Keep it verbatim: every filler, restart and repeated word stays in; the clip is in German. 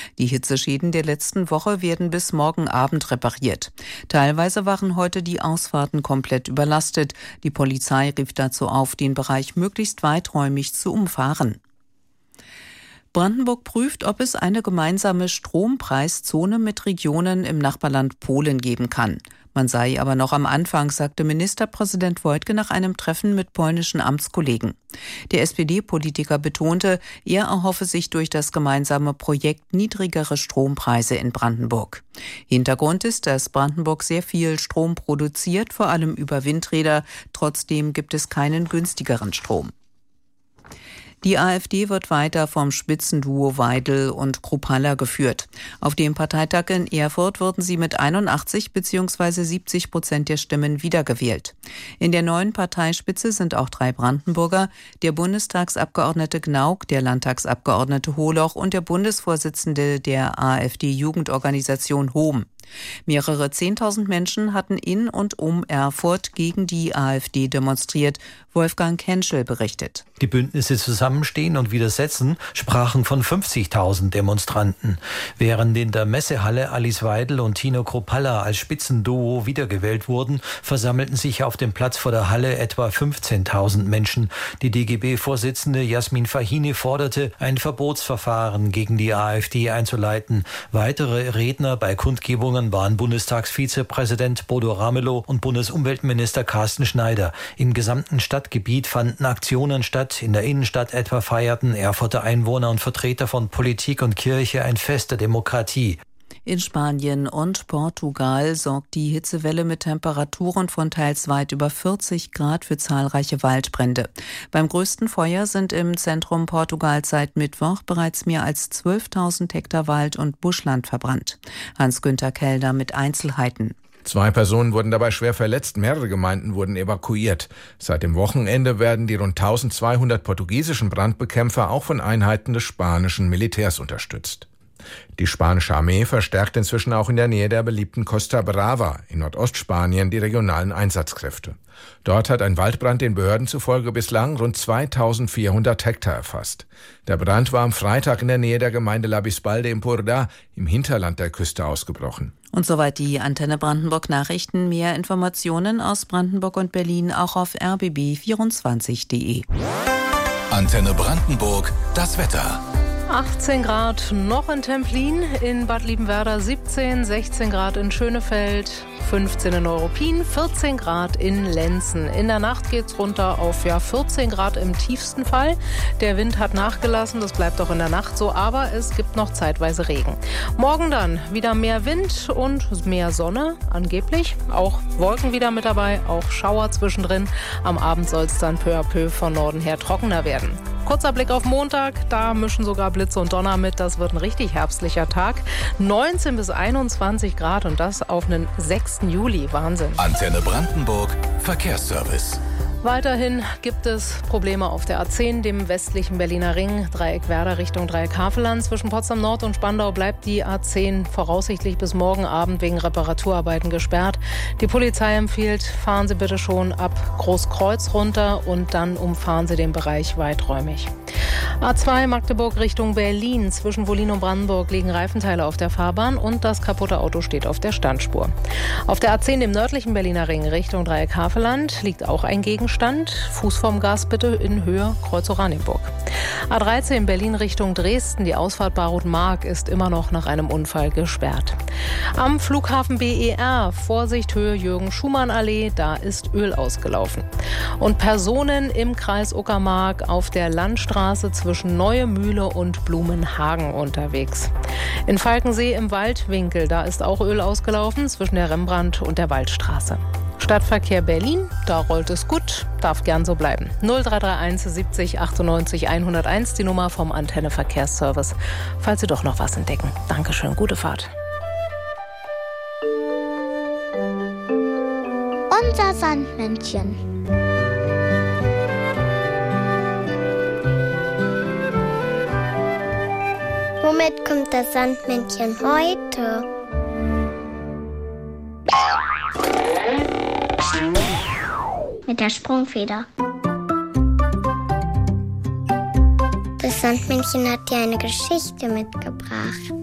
Die Hitzeschäden der letzten Woche werden bis morgen Abend repariert. Teilweise waren heute die Ausfahrten komplett überlastet. Die Polizei rief dazu auf, den Bereich möglichst weiträumig zu umfahren. Brandenburg prüft, ob es eine gemeinsame Strompreiszone mit Regionen im Nachbarland Polen geben kann. Man sei aber noch am Anfang, sagte Ministerpräsident Wojtke nach einem Treffen mit polnischen Amtskollegen. Der S P D-Politiker betonte, er erhoffe sich durch das gemeinsame Projekt niedrigere Strompreise in Brandenburg. Hintergrund ist, dass Brandenburg sehr viel Strom produziert, vor allem über Windräder. Trotzdem gibt es keinen günstigeren Strom. Die AfD wird weiter vom Spitzenduo Weidel und Kruppalla geführt. Auf dem Parteitag in Erfurt wurden sie mit einundachtzig bzw. siebzig Prozent der Stimmen wiedergewählt. In der neuen Parteispitze sind auch drei Brandenburger, der Bundestagsabgeordnete Gnauk, der Landtagsabgeordnete Holoch und der Bundesvorsitzende der AfD-Jugendorganisation Hohm. Mehrere Zehntausend Menschen hatten in und um Erfurt gegen die AfD demonstriert. Wolfgang Henschel berichtet. Die Bündnisse Zusammenstehen und Widersetzen sprachen von fünfzigtausend Demonstranten. Während in der Messehalle Alice Weidel und Tino Kruppalla als Spitzenduo wiedergewählt wurden, versammelten sich auf dem Platz vor der Halle etwa fünfzehntausend Menschen. Die D G B-Vorsitzende Jasmin Fahini forderte, ein Verbotsverfahren gegen die AfD einzuleiten. Weitere Redner bei Kundgebungen waren Bundestagsvizepräsident Bodo Ramelow und Bundesumweltminister Carsten Schneider. Im gesamten Stadtgebiet fanden Aktionen statt. In der Innenstadt etwa feierten Erfurter Einwohner und Vertreter von Politik und Kirche ein Fest der Demokratie. In Spanien und Portugal sorgt die Hitzewelle mit Temperaturen von teils weit über vierzig Grad für zahlreiche Waldbrände. Beim größten Feuer sind im Zentrum Portugals seit Mittwoch bereits mehr als zwölftausend Hektar Wald und Buschland verbrannt. Hans-Günther Kellner mit Einzelheiten. Zwei Personen wurden dabei schwer verletzt, mehrere Gemeinden wurden evakuiert. Seit dem Wochenende werden die rund eintausendzweihundert portugiesischen Brandbekämpfer auch von Einheiten des spanischen Militärs unterstützt. Die spanische Armee verstärkt inzwischen auch in der Nähe der beliebten Costa Brava in Nordostspanien die regionalen Einsatzkräfte. Dort hat ein Waldbrand den Behörden zufolge bislang rund zweitausendvierhundert Hektar erfasst. Der Brand war am Freitag in der Nähe der Gemeinde La Bisbal de Empordà im Hinterland der Küste ausgebrochen. Und soweit die Antenne Brandenburg Nachrichten. Mehr Informationen aus Brandenburg und Berlin auch auf r b b vierundzwanzig punkt d e. Antenne Brandenburg, das Wetter. achtzehn Grad noch in Templin, in Bad Liebenwerda siebzehn, sechzehn Grad in Schönefeld, fünfzehn in Neuruppin, vierzehn Grad in Lenzen. In der Nacht geht's runter auf ja vierzehn Grad im tiefsten Fall. Der Wind hat nachgelassen, das bleibt auch in der Nacht so, aber es gibt noch zeitweise Regen. Morgen dann wieder mehr Wind und mehr Sonne, angeblich. Auch Wolken wieder mit dabei, auch Schauer zwischendrin. Am Abend soll es dann peu à peu von Norden her trockener werden. Kurzer Blick auf Montag, da mischen sogar Blitze und Donner mit. Das wird ein richtig herbstlicher Tag. neunzehn bis einundzwanzig Grad und das auf einen sechsten Juli. Wahnsinn. Antenne Brandenburg, Verkehrsservice. Weiterhin gibt es Probleme auf der A zehn, dem westlichen Berliner Ring, Dreieck Werder Richtung Dreieck Havelland. Zwischen Potsdam Nord und Spandau bleibt die A zehn voraussichtlich bis morgen Abend wegen Reparaturarbeiten gesperrt. Die Polizei empfiehlt, fahren Sie bitte schon ab Großkreuz runter und dann umfahren Sie den Bereich weiträumig. A zwei Magdeburg Richtung Berlin. Zwischen Wollin und Brandenburg liegen Reifenteile auf der Fahrbahn und das kaputte Auto steht auf der Standspur. Auf der A zehn, dem nördlichen Berliner Ring Richtung Dreieck Havelland, liegt auch ein Gegenstand. Fuß vom Gas bitte in Höhe Kreuz Oranienburg. A dreizehn Berlin Richtung Dresden. Die Ausfahrt Barut-Mark ist immer noch nach einem Unfall gesperrt. Am Flughafen B E R, Vorsicht Höhe Jürgen-Schumann-Allee, da ist Öl ausgelaufen. Und Personen im Kreis Uckermark auf der Landstraße zwischen Neue Mühle und Blumenhagen unterwegs. In Falkensee im Waldwinkel, da ist auch Öl ausgelaufen zwischen der Rembrandt- und der Waldstraße. Stadtverkehr Berlin, da rollt es gut, darf gern so bleiben. null drei drei eins siebzig achtundneunzig hunderteins, die Nummer vom Antenne Verkehrsservice, falls Sie doch noch was entdecken. Dankeschön, gute Fahrt. Unser Sandmännchen. Womit kommt das Sandmännchen heute? Mit der Sprungfeder. Das Sandmännchen hat dir eine Geschichte mitgebracht.